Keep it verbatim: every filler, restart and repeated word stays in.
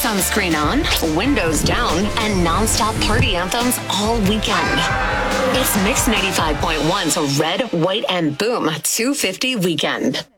Sunscreen on, windows down, and nonstop party anthems all weekend. It's Mix ninety-five point one's Red, White, and Boom two fifty Weekend.